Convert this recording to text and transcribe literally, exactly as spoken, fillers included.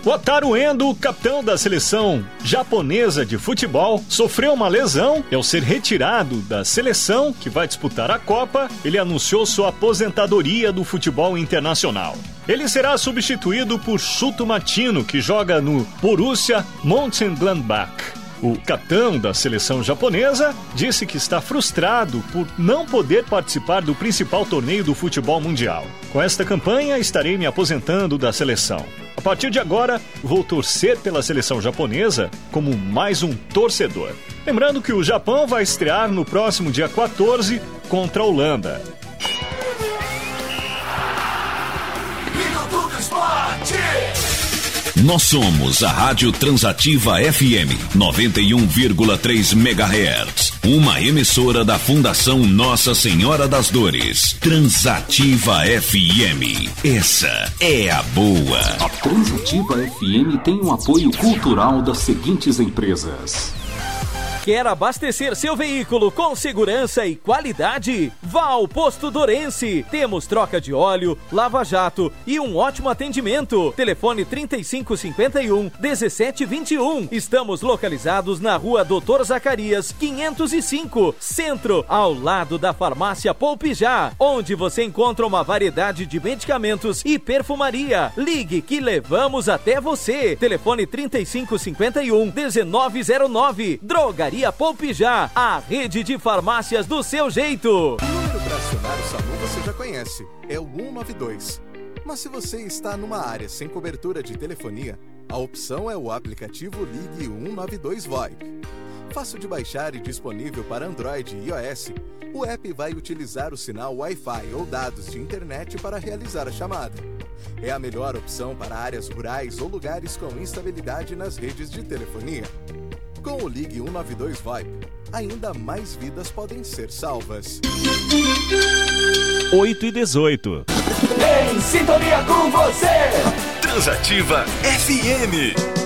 Wataru Endo, capitão da seleção japonesa de futebol, sofreu uma lesão e ao ser retirado da seleção que vai disputar a Copa, ele anunciou sua aposentadoria do futebol internacional. Ele será substituído por Shuto Matino, que joga no Borussia Mönchengladbach. O capitão da seleção japonesa disse que está frustrado por não poder participar do principal torneio do futebol mundial. Com esta campanha, estarei me aposentando da seleção. A partir de agora, vou torcer pela seleção japonesa como mais um torcedor. Lembrando que o Japão vai estrear no próximo dia quatorze contra a Holanda. Nós somos a Rádio Transativa F M noventa e um vírgula três megahertz, uma emissora da Fundação Nossa Senhora das Dores. Transativa F M, essa é a boa. A Transativa F M tem um apoio cultural das seguintes empresas. Quer abastecer seu veículo com segurança e qualidade? Vá ao Posto Dorense. Temos troca de óleo, lava-jato e um ótimo atendimento. Telefone trinta e cinco cinquenta e um, dezessete vinte e um. Estamos localizados na rua Doutor Zacarias, quinhentos e cinco, Centro, ao lado da farmácia Poupe Já, onde você encontra uma variedade de medicamentos e perfumaria. Ligue que levamos até você. Telefone trinta e cinco cinquenta e um, dezenove zero nove. Drogaria Poupe Já, a rede de farmácias do seu jeito. O número para acionar o SAMU você já conhece, é o um nove dois. Mas se você está numa área sem cobertura de telefonia, a opção é o aplicativo Ligue um nove dois VoIP. Fácil de baixar e disponível para Android e iOS, o app vai utilizar o sinal Wi-Fi ou dados de internet para realizar a chamada. É a melhor opção para áreas rurais ou lugares com instabilidade nas redes de telefonia. Com o Ligue um nove dois VoIP, ainda mais vidas podem ser salvas. oito e dezoito. Em sintonia com você! Transativa F M.